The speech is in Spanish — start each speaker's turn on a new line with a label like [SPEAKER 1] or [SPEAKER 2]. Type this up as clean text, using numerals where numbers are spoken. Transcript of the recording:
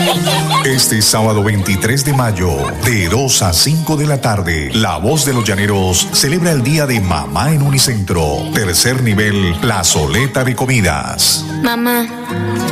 [SPEAKER 1] Este sábado 23 de mayo, de 2 a 5 de la tarde, La Voz de los Llaneros celebra el Día de Mamá en Unicentro. Tercer nivel, plazoleta de comidas.
[SPEAKER 2] Mamá,